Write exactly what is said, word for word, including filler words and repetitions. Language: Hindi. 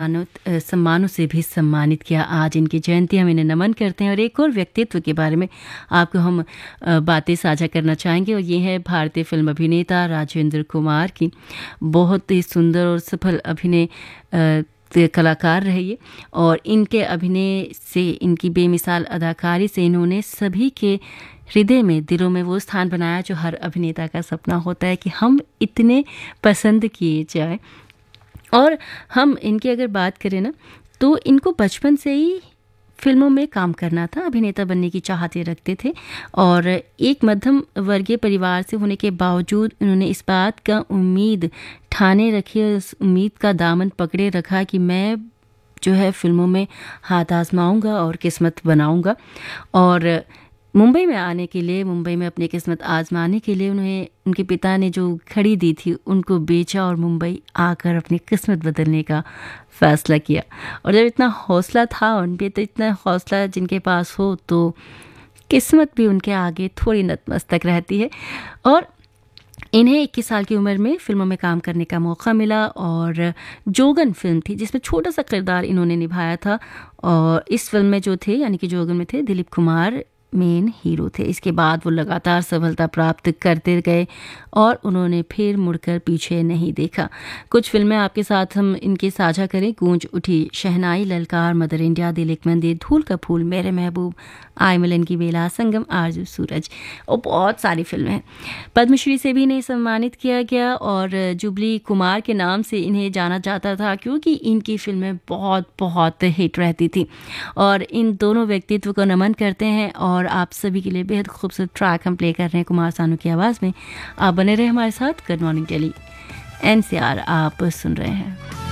सम्मानित सम्मानों से भी सम्मानित किया। आज इनकी जयंती, हम इन्हें नमन करते हैं। और एक और व्यक्तित्व के बारे में आपको हम बातें साझा करना चाहेंगे और ये है भारतीय फिल्म अभिनेता राजेंद्र कुमार की। बहुत ही सुंदर और सफल अभिनय कलाकार रहे ये, और इनके अभिनय से, इनकी बेमिसाल अदाकारी से इन्होंने सभी के हृदय में, दिलों में वो स्थान बनाया जो हर अभिनेता का सपना होता है कि हम इतने पसंद किए जाए। और हम इनकी अगर बात करें ना, तो इनको बचपन से ही फिल्मों में काम करना था, अभिनेता बनने की चाहते रखते थे। और एक मध्यम वर्गीय परिवार से होने के बावजूद उन्होंने इस बात का उम्मीद ठाने रखी और उस उम्मीद का दामन पकड़े रखा कि मैं जो है फिल्मों में हाथ आजमाऊंगा और किस्मत बनाऊंगा। और मुंबई में आने के लिए, मुंबई में अपनी किस्मत आजमाने के लिए उन्हें उनके पिता ने जो घड़ी दी थी उनको बेचा और मुंबई आकर अपनी किस्मत बदलने का फैसला किया। और जब इतना हौसला था उन पे, तो इतना हौसला जिनके पास हो तो किस्मत भी उनके आगे थोड़ी नतमस्तक रहती है। और इन्हें इक्कीस साल की उम्र में फिल्मों में काम करने का मौका मिला और जोगन फिल्म थी जिसमें छोटा सा किरदार इन्होंने निभाया था। और इस फिल्म में जो थे, यानी कि जोगन में थे, दिलीप कुमार मेन हीरो थे। इसके बाद वो लगातार सफलता प्राप्त करते गए और उन्होंने फिर मुड़कर पीछे नहीं देखा। कुछ फिल्में आपके साथ हम इनकी साझा करें। गूंज उठी शहनाई, ललकार, मदर इंडिया, दिल एक मंदिर, धूल का फूल, मेरे महबूब, आय मिलन की बेला, संगम, आरजू सूरज और बहुत सारी फिल्में हैं। पद्मश्री से भी इन्हें सम्मानित किया गया और जुबली कुमार के नाम से इन्हें जाना जाता था क्योंकि इनकी फिल्में बहुत बहुत हिट रहती थी। और इन दोनों व्यक्तित्व को नमन करते हैं और आप सभी के लिए बेहद खूबसूरत ट्रैक हम प्ले कर रहे हैं कुमार सानू की आवाज़ में। आप बने रहे हमारे साथ। Good morning Delhi, N C R आप सुन रहे हैं।